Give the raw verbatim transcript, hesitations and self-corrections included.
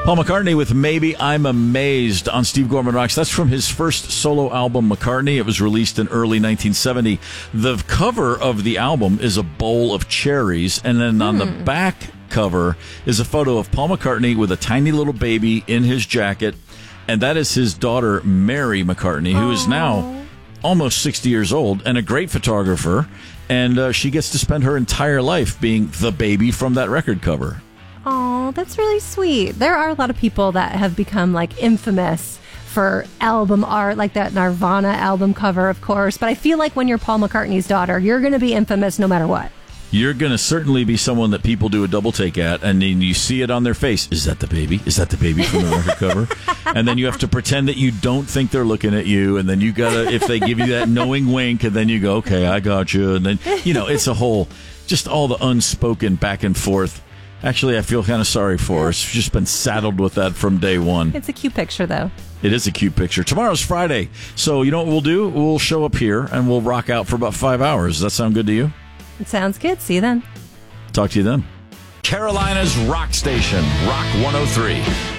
Paul McCartney with Maybe I'm Amazed on Steve Gorman Rocks. That's from his first solo album, McCartney. It was released in early nineteen seventy. The cover of the album is a bowl of cherries, and then on the back cover is a photo of Paul McCartney with a tiny little baby in his jacket, and that is his daughter, Mary McCartney, who is now almost sixty years old and a great photographer, and uh, she gets to spend her entire life being the baby from that record cover. Oh, that's really sweet. There are a lot of people that have become like infamous for album art, like that Nirvana album cover, of course. But I feel like when you're Paul McCartney's daughter, you're going to be infamous no matter what. You're going to certainly be someone that people do a double take at, and then you see it on their face. Is that the baby? Is that the baby from the record cover? And then you have to pretend that you don't think they're looking at you, and then you got to, if they give you that knowing wink, and then you go, okay, I got you. And then, you know, it's a whole, just all the unspoken back and forth. Actually, I feel kind of sorry for her. She's just been saddled with that from day one. It's a cute picture, though. It is a cute picture. Tomorrow's Friday, so you know what we'll do? We'll show up here, and we'll rock out for about five hours. Does that sound good to you? It sounds good. See you then. Talk to you then. Carolina's Rock Station, Rock one oh three.